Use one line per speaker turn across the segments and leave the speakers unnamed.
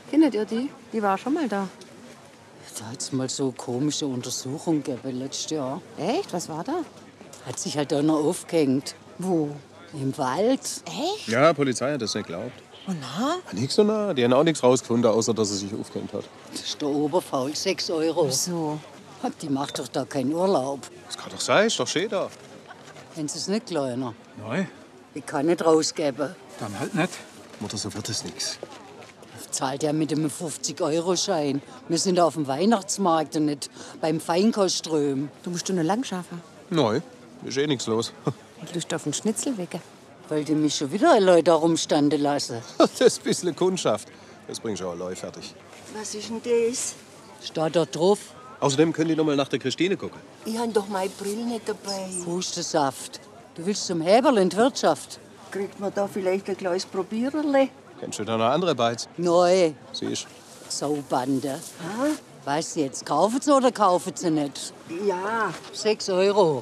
Kennt ihr die? Die war schon mal da.
Da hat es mal so eine komische Untersuchung gegeben letztes Jahr.
Echt? Was war da?
Hat sich halt einer aufgehängt.
Wo?
Im Wald.
Echt?
Ja, die Polizei hat das nicht geglaubt.
Und na?
Nix so nah. Die haben auch nichts rausgefunden, außer dass er sich aufgehängt hat.
Das ist der Oberfaul, 6 Euro.
So.
Die macht doch da keinen Urlaub.
Das kann doch sein, ist doch schön da.
Wenn sie es nicht kleiner.
Nein,
Ich kann nicht rausgeben.
dann halt nicht.
Mutter, so wird es nix.
Zahlt ja mit einem 50-Euro-Schein. Wir sind auf dem Weihnachtsmarkt und nicht beim Feinkostström.
Du musst stundenlang schaffen.
Nein, ist eh nichts los.
Lust auf einen Schnitzel weg.
Wollt ihr mich schon wieder Leute herumstanden lassen?
Das ist ein bisschen Kundschaft. Das bringt schon allein fertig.
Was ist denn das?
Steht dort drauf.
Außerdem können die noch mal nach der Christine gucken.
Ich habe doch meine Brille nicht dabei.
Hustensaft. Du willst zum Heberl in die Wirtschaft?
Kriegt man da vielleicht ein kleines Probiererle?
Kennst du da noch andere Beiz?
Neu.
Siehst
Saubande. Was jetzt? Kaufen sie oder kaufen sie nicht?
Ja.
6 Euro.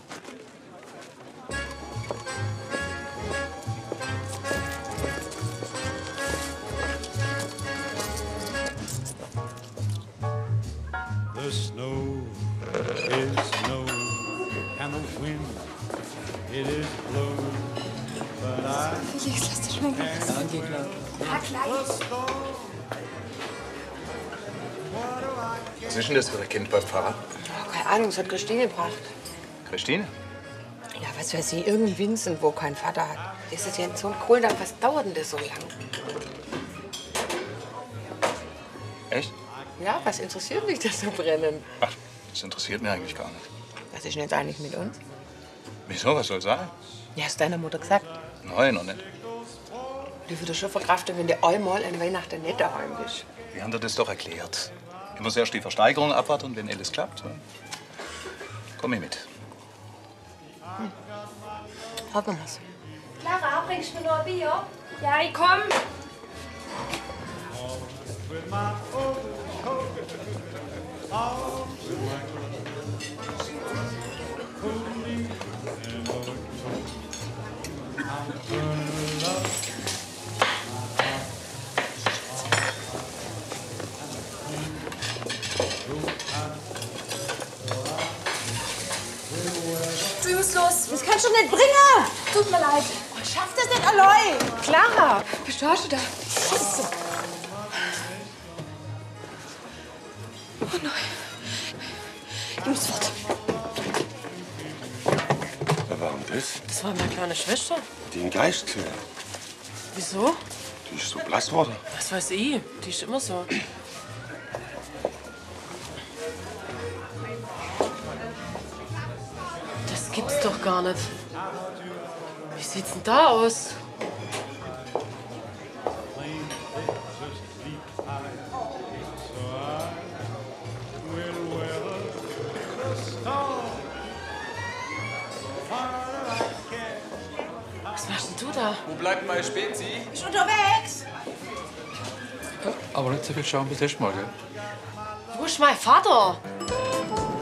The snow is snow, and the wind, it is blowing. But I
Felix, lass dich mal
Danke, klar.
Was ist denn das für ein Kind beim Pfarrer?
Oh, keine Ahnung, es hat Christine gebracht.
Christine?
Ja, was weiß ich, irgendein Vincent, wo keinen Vater hat. Ist das jetzt so ein Kohldampf? Was dauert denn das so lang?
Echt?
Ja, was interessiert mich das so brennend?
Ach, das interessiert mich eigentlich gar nicht.
Was ist denn jetzt eigentlich mit uns?
Wieso, was soll sein?
Ja, hast deiner Mutter gesagt.
Nein, noch nicht.
Die würde schon verkraften, wenn du einmal an Weihnachten nicht daheim bist.
Wir haben dir das doch erklärt. Ich muss erst die Versteigerung abwarten und wenn alles klappt, komm ich mit.
Frag mal's.
Clara, bringst du mir noch ein Bier? Ja, ich komm.
with my overcoat, off with my hoodie and overcoat. I'm burning up.
Du musst los.
Das kannst du nicht bringen!
Tut mir leid.
Ich schaff das nicht allein! Clara!
Bist du auch schon da?
Scheiße!
Oh nein. Ich muss fort.
Wer war denn das?
Das war meine kleine Schwester.
Die in Geist gehört.
Wieso?
Die ist so blass geworden.
Was weiß ich? Die ist immer so. Das gibt's doch gar nicht. Wie sieht's denn da aus? Was machst denn du da?
Wo bleibt meine Spezi?
Bist unterwegs?
Aber nicht so viel schauen bis erst mal, gell?
Wo ist mein Vater?